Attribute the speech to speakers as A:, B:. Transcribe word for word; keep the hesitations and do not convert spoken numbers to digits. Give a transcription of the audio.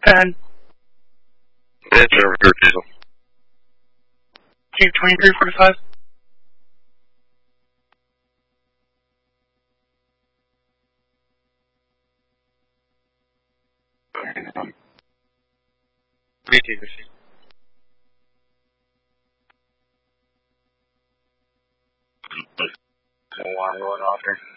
A: ten.
B: It's over here, Diesel.
A: Chief twenty-three forty-five.
B: B T machine. One going off there.